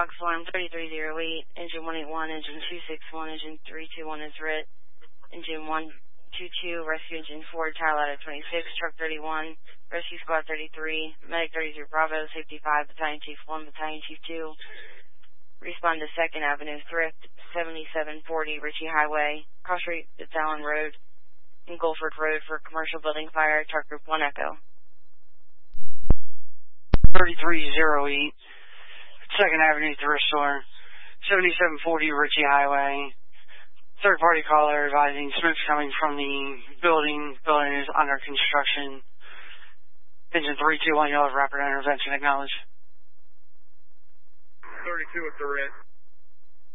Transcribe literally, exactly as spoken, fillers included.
Fox Alarm thirty-three oh eight, engine one eighty-one, engine two sixty-one, engine three twenty-one is writ, engine one twenty-two, rescue engine four, tower ladder twenty-six, truck thirty-one, rescue squad thirty-three, medic thirty-three Bravo, safety five, battalion chief one, battalion chief two, respond to second Avenue Thrift, seventy-seven forty Ritchie Highway, Cross Street, Allen Road, and Gulford Road for commercial building fire, truck group one Echo. thirty-three oh eight, second Avenue Thrift Store, seventy-seven forty Ritchie Highway. Third party caller advising smoke's coming from the building. Building is under construction. Engine three two one, yellow rapid intervention, acknowledge. thirty-two at the red.